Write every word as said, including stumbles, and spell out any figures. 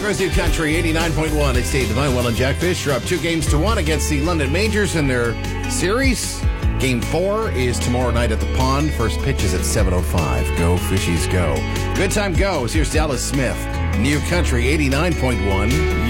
Niagara's New Country, eighty-nine point one. It's Dave Devine, Will and Jack Fish. You're up two games to one against the London Majors in their series. Game four is tomorrow night at the Pond. First pitch is at seven oh five. Go, Fishies, go. Good time goes. Here's Dallas Smith. New Country, eighty-nine point one.